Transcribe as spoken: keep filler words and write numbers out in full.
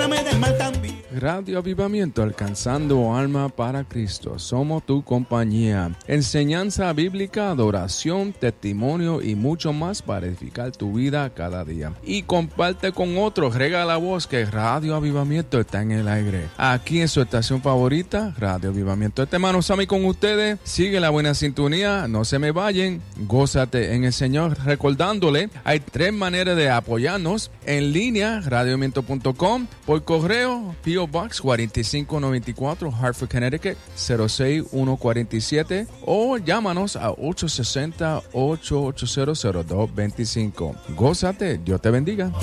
líbrame del mal también. Radio Avivamiento, alcanzando alma para Cristo. Somos tu compañía. Enseñanza bíblica, adoración, testimonio y mucho más para edificar tu vida cada día. Y comparte con otros, rega la voz que Radio Avivamiento está en el aire. Aquí en su estación favorita, Radio Avivamiento. Este hermano Sammy con ustedes. Sigue la buena sintonía, no se me vayan. Gózate en el Señor. Recordándole, hay tres maneras de apoyarnos. En línea, radio avivamiento punto com. Por correo, P O Box cuatro cinco nueve cuatro, Hartford, Connecticut cero seis uno cuatro siete, o llámanos a ocho seis cero, ocho ocho cero, cero dos dos cinco. Gózate, Dios te bendiga.